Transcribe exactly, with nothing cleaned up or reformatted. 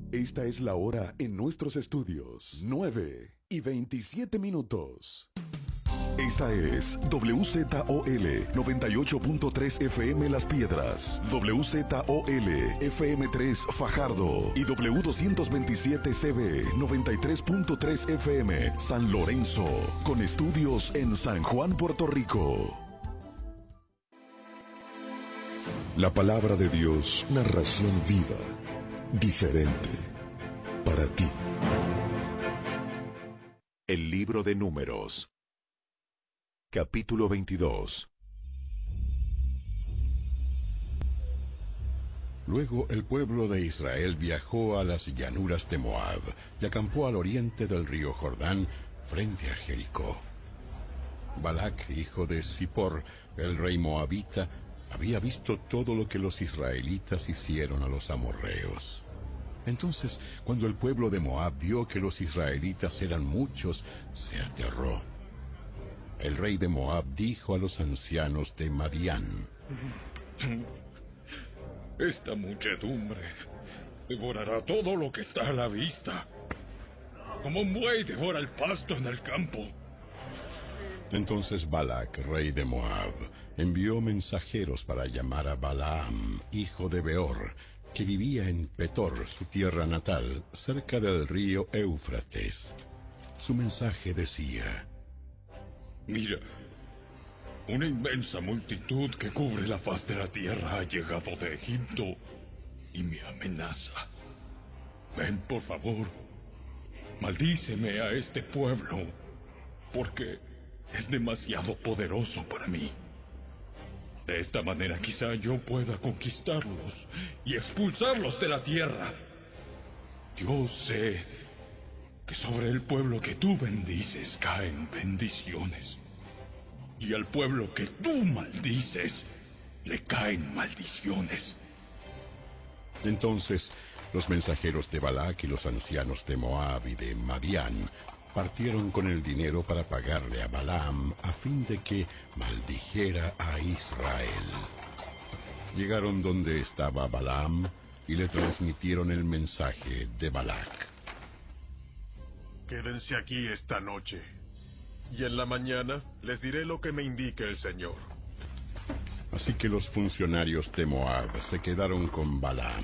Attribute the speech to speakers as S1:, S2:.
S1: Esta es la hora en nuestros estudios. nueve y veintisiete minutos. Esta es W Z O L noventa y ocho punto tres F M Las Piedras, W Z O L F M tres Fajardo y W doscientos veintisiete C B noventa y tres punto tres F M San Lorenzo, con estudios en San Juan, Puerto Rico. La palabra de Dios, narración viva, diferente, para ti.
S2: El libro de Números. Capítulo veintidós. Luego el pueblo de Israel viajó a las llanuras de Moab y acampó al oriente del río Jordán, frente a Jericó. Balac, hijo de Zippor, el rey moabita, había visto todo lo que los israelitas hicieron a los amorreos. Entonces, cuando el pueblo de Moab vio que los israelitas eran muchos, se aterró. El rey de Moab dijo a los ancianos de Madián:
S3: Esta muchedumbre devorará todo lo que está a la vista, como un buey devora el pasto en el campo.
S2: Entonces Balac, rey de Moab, envió mensajeros para llamar a Balaam, hijo de Beor, que vivía en Petor, su tierra natal, cerca del río Éufrates. Su mensaje decía:
S3: Mira, una inmensa multitud que cubre la faz de la tierra ha llegado de Egipto y me amenaza. Ven, por favor, maldíceme a este pueblo, porque es demasiado poderoso para mí. De esta manera quizá yo pueda conquistarlos y expulsarlos de la tierra. Yo sé que sobre el pueblo que tú bendices caen bendiciones, y al pueblo que tú maldices le caen maldiciones.
S2: Entonces los mensajeros de Balac y los ancianos de Moab y de Madián partieron con el dinero para pagarle a Balaam a fin de que maldijera a Israel. Llegaron donde estaba Balaam y le transmitieron el mensaje de Balac.
S4: Quédense aquí esta noche, y en la mañana les diré lo que me indique el Señor.
S2: Así que los funcionarios de Moab se quedaron con Balaam.